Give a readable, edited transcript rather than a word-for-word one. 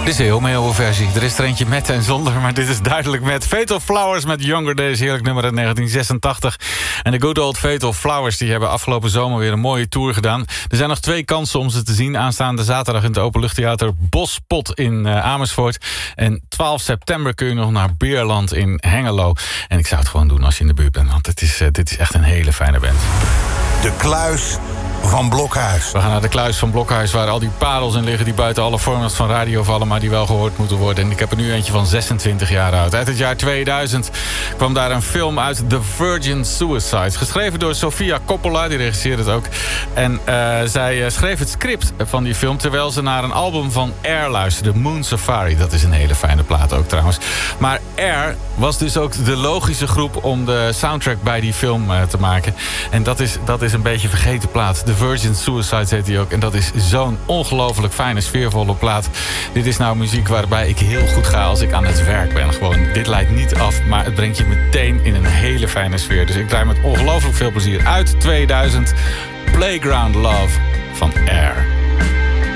Dit is een heel male versie. Er is er eentje met en zonder, maar dit is duidelijk met. Fatal Flowers met Younger Days, heerlijk nummer uit 1986. En de Good Old Fatal Flowers die hebben afgelopen zomer weer een mooie tour gedaan. Er zijn nog 2 kansen om ze te zien. Aanstaande zaterdag in het Openluchttheater Bospot in Amersfoort. En 12 september kun je nog naar Beerland in Hengelo. En ik zou het gewoon doen als je in de buurt bent, want dit is echt een hele fijne band. De Kluis van Blokhuis. We gaan naar de Kluis van Blokhuis, waar al die parels in liggen die buiten alle formats van radio vallen, maar die wel gehoord moeten worden. En ik heb er nu eentje van 26 jaar oud. Uit het jaar 2000 kwam daar een film uit, The Virgin Suicides. Geschreven door Sofia Coppola, die regisseerde het ook. En zij schreef het script van die film terwijl ze naar een album van Air luisterde, Moon Safari. Dat is een hele fijne plaat ook trouwens. Maar Air was dus ook de logische groep om de soundtrack bij die film te maken. En dat is een beetje vergeten plaat. The Virgin Suicides heet die ook. En dat is zo'n ongelooflijk fijne, sfeervolle plaat. Dit is nou muziek waarbij ik heel goed ga als ik aan het werk ben. Gewoon, dit leidt niet af, maar het brengt je meteen in een hele fijne sfeer. Dus ik draai met ongelooflijk veel plezier uit 2000. Playground Love.